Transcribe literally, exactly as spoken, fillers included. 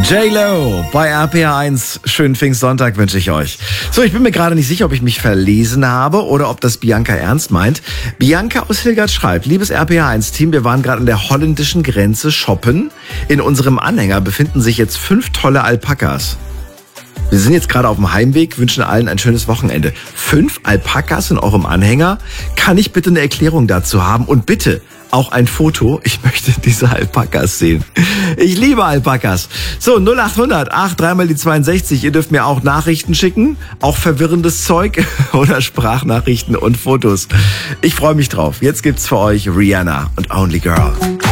J-Lo bei R P R eins. Schönen Pfingstsonntag wünsche ich euch. So, ich bin mir gerade nicht sicher, ob ich mich verlesen habe oder ob das Bianca ernst meint. Bianca aus Hilgert schreibt: Liebes R P R eins Team, wir waren gerade an der holländischen Grenze shoppen. In unserem Anhänger befinden sich jetzt fünf tolle Alpakas. Wir sind jetzt gerade auf dem Heimweg, wünschen allen ein schönes Wochenende. Fünf Alpakas in eurem Anhänger? Kann ich bitte eine Erklärung dazu haben? Und bitte auch ein Foto. Ich möchte diese Alpakas sehen. Ich liebe Alpakas. So, null acht hundert acht dreimal die zweiundsechzig. Ihr dürft mir auch Nachrichten schicken, auch verwirrendes Zeug oder Sprachnachrichten und Fotos. Ich freue mich drauf. Jetzt gibt's für euch Rihanna und Only Girl.